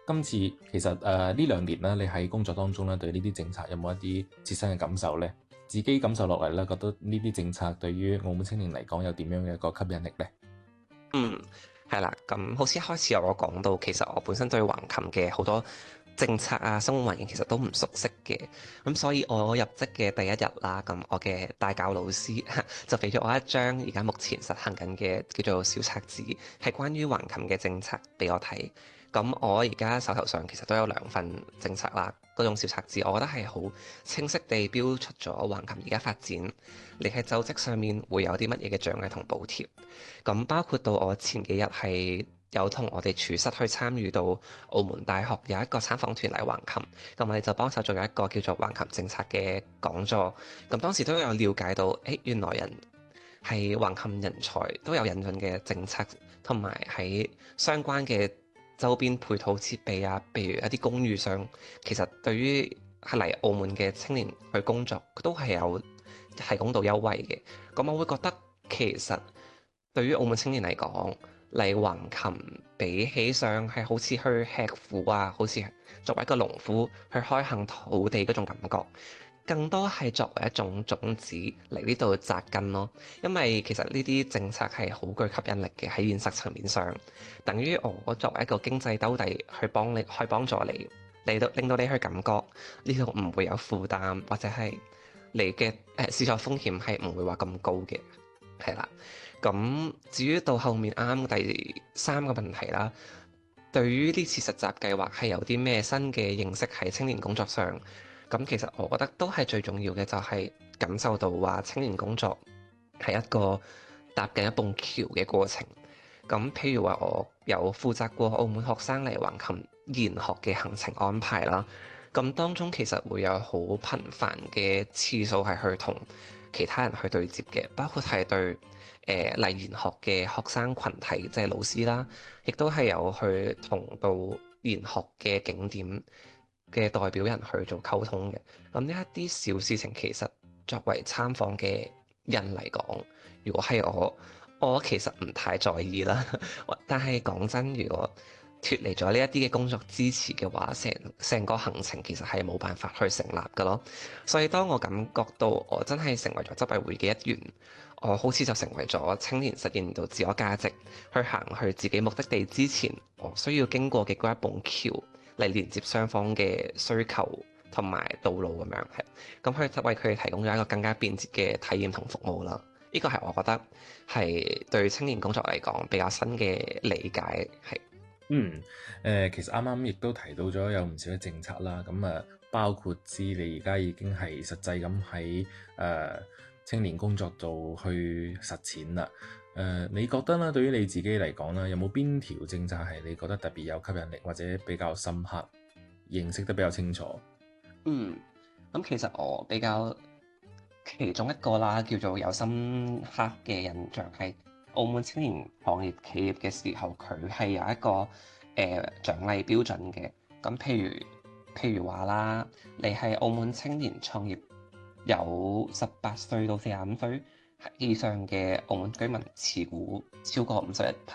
今次其實呢2年咧，你喺工作當中咧，對呢啲政策有冇一啲切身嘅感受呢？自己感受落嚟咧，覺得呢啲政策對於澳門青年嚟講有點樣嘅一個吸引力呢？ 嗯，係啦，咁好似一開始我講到，其實我本身對橫琴嘅好多政策啊、生活環境其實都唔熟悉嘅，咁所以我入職嘅第一日啦，咁我嘅帶教老師就俾咗我一張而家目前實行緊嘅叫做小冊子，係關於橫琴嘅政策俾我睇。咁我而家手頭上其實都有2份政策啦，嗰種小冊子，我覺得係好清晰地標出咗橫琴而家發展，你喺就職上面會有啲乜嘢嘅獎勵同補貼。咁包括到我前幾日係有同我哋廚師去參與到澳門大學有一個參訪團嚟橫琴，咁我哋就幫手做咗一個叫做橫琴政策嘅講座。咁當時都有了解到，原來人係橫琴人才都有引進嘅政策，同埋喺相關嘅周邊配套設備啊，譬如一啲公寓上，其實對於係嚟澳門嘅青年去工作，都係有提供到優惠嘅。咁我會覺得其實對於澳門青年嚟講，嚟橫琴比起上係好似去吃苦啊，好似作為一個農夫去開墾土地嗰種感覺，更多係作為一種種子嚟呢度扎根咯。因為其實呢啲政策係好具吸引力嘅，喺現實層面上，等於我作為一個經濟兜底去幫你，去幫助你嚟到令到你去感覺呢度唔會有負擔，或者係你嘅試錯風險係唔會話咁高嘅，係啦。咁至於到後面啱啱第3個問題啦，對於呢次實習計劃係有啲咩新嘅認識喺青年工作上？咁其實我覺得都係最重要嘅，就係感受到話青年工作係一個搭緊一棟橋嘅過程。咁譬如話，我有負責過澳門學生嚟橫琴研學嘅行程安排啦。咁當中其實會有好頻繁嘅次數係去同其他人去對接嘅，包括係對嚟研學嘅學生群體，即係老師啦，亦都係有去同到研學嘅景點嘅代表人去做溝通嘅。咁呢一啲小事情，其實作為參訪嘅人嚟講，如果係我其實唔太在意啦。但係講真，如果脫離咗呢一啲嘅工作支持嘅話，成個行程其實係冇辦法去成立㗎咯。所以當我感覺到我真係成為咗執委會嘅一員，我好似就成為咗青年實現到自我價值，去行去自己目的地之前，我需要經過嘅嗰一埲橋嚟連接雙方嘅需求同埋道路咁樣，係咁佢就為佢哋提供咗一個更加便捷嘅體驗同服務啦。呢個係我覺得係對青年工作嚟講比較新嘅理解，係。 嗯，其實啱啱亦都提到咗有唔少嘅政策啦，咁包括知你而家已經係實際咁喺青年工作度去實踐啦。你覺得咧，對於你自己嚟講咧，有冇邊條政策係你覺得特別有吸引力，或者比較深刻，認識得比較清楚？ 嗯，咁其實我比較其中一個啦，叫做有深刻嘅印象係澳門青年創業企業嘅時候，佢係有一個獎勵標準嘅。咁譬如話啦，你係澳門青年創業有18歲到45歲以上嘅澳門居民持股超過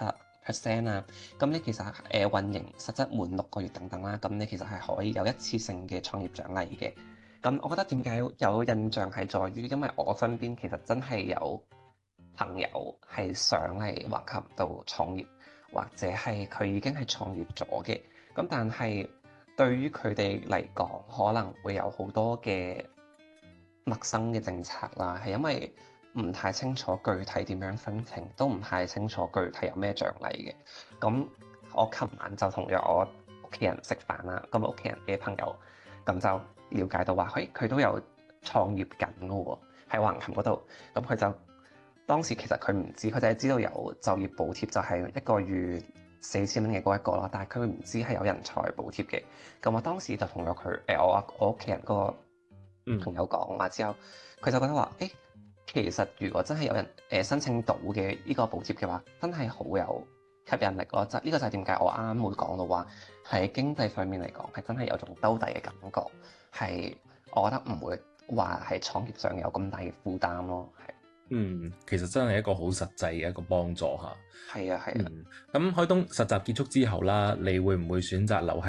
51%啊，咁你其實運營實質滿6個月等等啦，咁你其實係可以有一次性嘅創業獎勵嘅。咁我覺得點解有印象係在於，因為我身邊其實真係有朋友係想嚟橫琴度創業，或者係佢已經係創業咗嘅。咁但係對於佢哋嚟講，可能會有好多嘅陌生嘅政策啦，係因為唔太清楚具體點樣申請，都唔太清楚具體有咩獎勵嘅。咁我琴晚就同咗我屋企人食飯啦，咁屋企人嘅朋友咁就了解到話，佢都有創業緊嘅喎，喺橫琴嗰度。咁佢就當時其實佢唔知，佢就係知道有就業補貼，就係一個月4000蚊嘅嗰一個啦。但係佢唔知係有人才補貼嘅。咁我當時就同咗佢我屋企人嗰個朋友講話之後，佢就覺得話，其實如果真係有人申請到嘅呢個補貼嘅話，真係好有吸引力咯。呢個就係點解我啱啱會講到話喺經濟上面嚟講係真係有種兜底嘅感覺，係我覺得唔會話喺創業上有咁大嘅負擔咯。係。 其實真係一個好實際嘅一個幫助嚇。 係啊，係啊。 咁開東實習結束之後啦，你會唔會選擇留喺